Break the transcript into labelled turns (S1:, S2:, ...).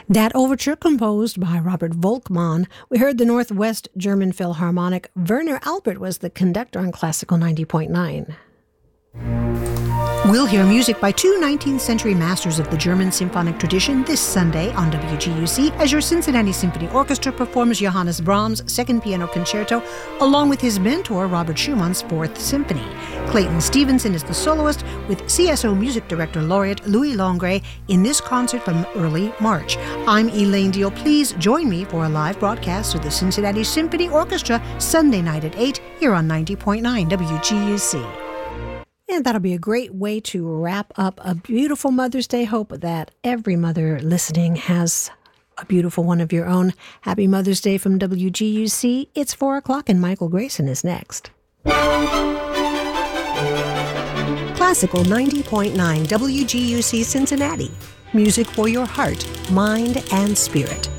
S1: That overture composed by Robert Volkmann. We heard the Northwest German Philharmonic. Werner Albert was the conductor on Classical 90.9. We'll hear music by two 19th century masters of the German symphonic tradition this Sunday on WGUC as your Cincinnati Symphony Orchestra performs Johannes Brahms' Second Piano Concerto along with his mentor Robert Schumann's Fourth Symphony. Clayton Stevenson is the soloist with CSO Music Director Laureate Louis Longray in this concert from early March. I'm Elaine Deal. Please join me for a live broadcast of the Cincinnati Symphony Orchestra Sunday night at 8 here on 90.9 WGUC. And that'll be a great way to wrap up a beautiful Mother's Day. Hope that every mother listening has a beautiful one of your own. Happy Mother's Day from WGUC. It's 4 o'clock and Michael Grayson is next. Classical 90.9 WGUC Cincinnati. Music for your heart, mind, and spirit.